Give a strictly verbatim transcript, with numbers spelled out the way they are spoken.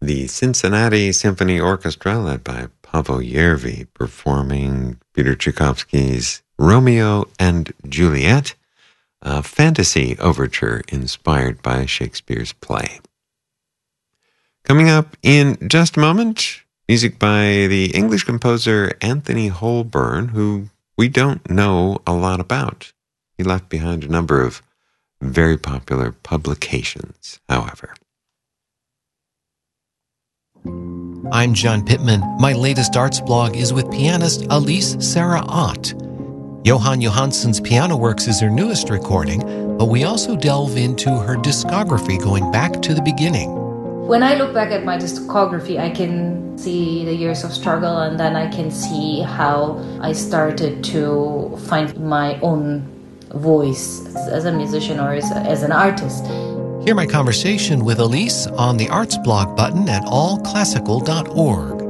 the Cincinnati Symphony Orchestra, led by Pavel Yervi, performing Peter Tchaikovsky's Romeo and Juliet, a fantasy overture inspired by Shakespeare's play. Coming up in just a moment, music by the English composer Anthony Holborn, who we don't know a lot about. He left behind a number of very popular publications, however. I'm John Pittman. My latest arts blog is with pianist Elise Sarah Ott. Johann Johansson's Piano Works is her newest recording, but we also delve into her discography going back to the beginning. When I look back at my discography, I can see the years of struggle, and then I can see how I started to find my own voice as a musician or as, a, as an artist. Hear my conversation with Elise on the Arts blog button at all classical dot org.